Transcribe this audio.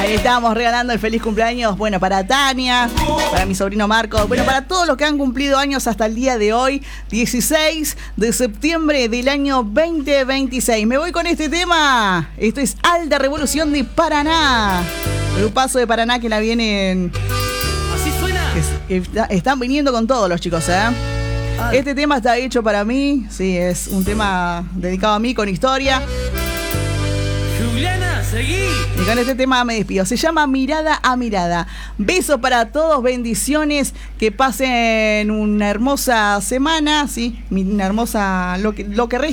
Ahí estamos regalando el feliz cumpleaños, bueno, para Tania, para mi sobrino Marco, bueno, para todos los que han cumplido años hasta el día de hoy, 16 de septiembre del año 2026. Me voy con este tema. Esto es Alta Revolución de Paraná. Grupazo de Paraná que la vienen... Así suena. Están viniendo con todos los chicos, ¿eh? Este tema está hecho para mí. Sí, es un tema dedicado a mí con historia. Juliana, seguí. Y con este tema me despido. Se llama Mirada a Mirada. Besos para todos, bendiciones. Que pasen una hermosa semana, sí, una hermosa lo que resta.